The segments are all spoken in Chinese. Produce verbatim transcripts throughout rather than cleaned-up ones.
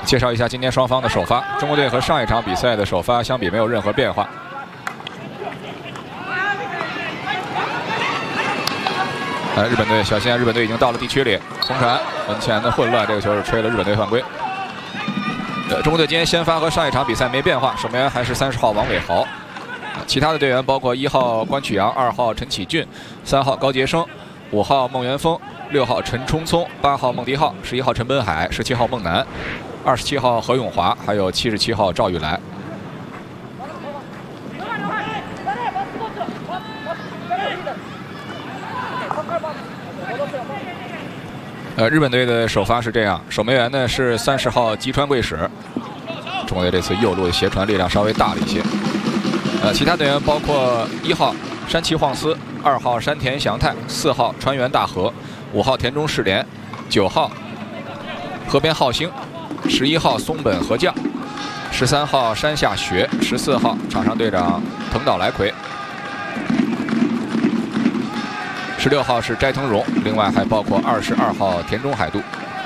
介绍一下今天双方的首发，中国队和上一场比赛的首发相比没有任何变化。呃，日本队小心啊！日本队已经到了地区里，红传门前的混乱，这个球是吹了日本队犯规。呃，中国队今天先发和上一场比赛没变化，守门员还是三十号王伟豪。其他的队员包括一号关曲阳、二号陈启俊、三号高杰生、五号孟元峰、六号陈冲聪、八号孟迪浩、十一号陈本海、十七号孟楠、二十七号何永华，还有七十七号赵玉来。呃，日本队的首发是这样，守门员呢是三十号吉川贵史。中国队这次右路的斜传力量稍微大了一些。呃，其他队员包括一号山崎晃司、二号山田祥太、四号川原大河、五号田中世莲、九号河边浩星、十一号松本和将、十三号山下学、十四号场上队长藤岛来奎。十六号是斋藤荣，另外还包括二十二号田中海渡。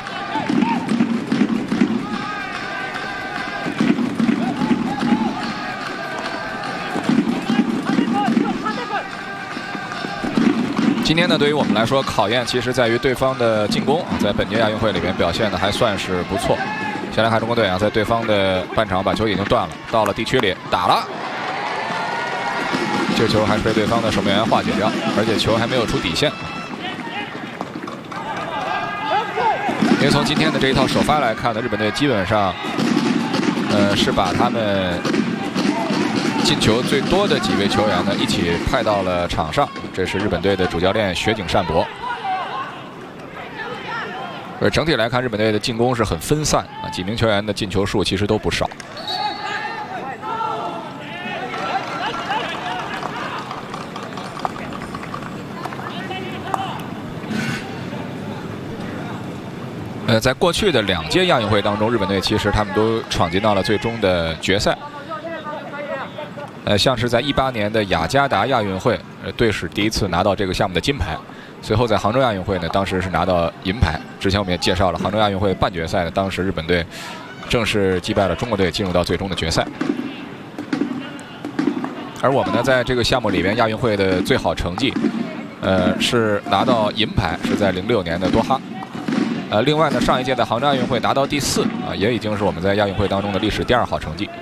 今天呢，对于我们来说，考验其实在于对方的进攻，在本届亚运会里面表现的还算是不错。先来看中国队啊，在对方的半场把球已经断了，到了地区里打了。这球还是被对方的守门员化解掉，而且球还没有出底线。因为从今天的这一套首发来看呢，日本队基本上，呃，是把他们进球最多的几位球员呢一起派到了场上。这是日本队的主教练雪井善博。而整体来看，日本队的进攻是很分散啊，几名球员的进球数其实都不少。呃，在过去的两届亚运会当中，日本队其实他们都闯进到了最终的决赛。呃，像是在一八年的雅加达亚运会，呃，队史第一次拿到这个项目的金牌。随后在杭州亚运会呢，当时是拿到银牌。之前我们也介绍了杭州亚运会半决赛呢，当时日本队正式击败了中国队，进入到最终的决赛。而我们呢，在这个项目里面，亚运会的最好成绩，呃，是拿到银牌，是在零六年的多哈。呃，另外呢，上一届的杭州亚运会拿到第四啊，也已经是我们在亚运会当中的历史第二好成绩。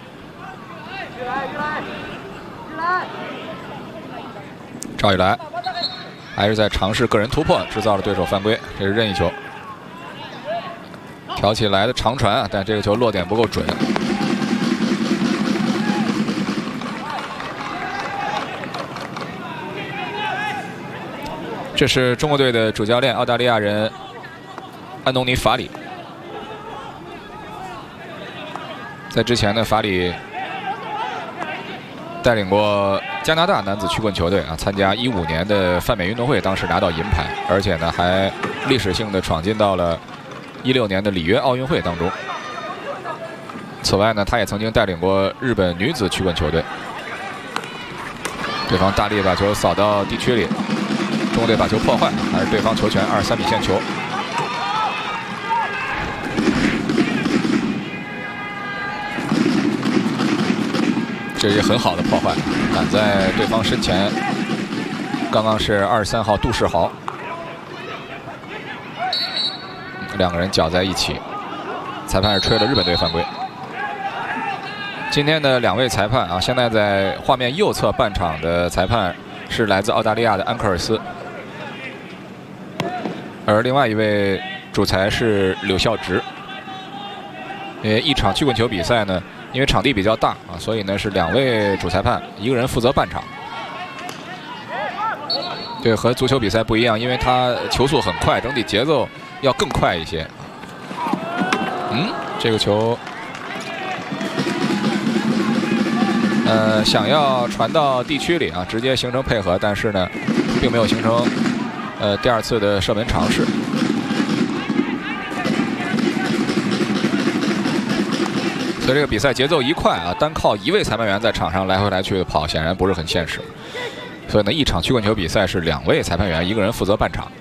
赵宇来还是在尝试个人突破，制造了对手犯规，这是任意球。挑起来的长传啊，但这个球落点不够准。这是中国队的主教练澳大利亚人安东尼·法里。在之前呢，法里带领过加拿大男子曲棍球队啊，参加一五年的泛美运动会，当时拿到银牌，而且呢还历史性的闯进到了一六年的里约奥运会当中。此外呢，他也曾经带领过日本女子曲棍球队。对方大力把球扫到地区里，中国队把球破坏，还是对方球权，二十三米线球。这是很好的破坏，赶在对方身前。刚刚是二十三号杜世豪，两个人搅在一起，裁判是吹了日本队犯规。今天的两位裁判啊，现在在画面右侧半场的裁判是来自澳大利亚的安克尔斯，而另外一位主裁是柳孝直。因为一场曲棍球比赛呢，因为场地比较大啊，所以呢是两位主裁判，一个人负责半场。对，和足球比赛不一样，因为它球速很快，整体节奏要更快一些。嗯，这个球，呃，想要传到地区里啊，直接形成配合，但是呢，并没有形成呃第二次的射门尝试。所以这个比赛节奏一快啊，单靠一位裁判员在场上来回来去的跑，显然不是很现实。所以呢，一场曲棍球比赛是两位裁判员，一个人负责半场。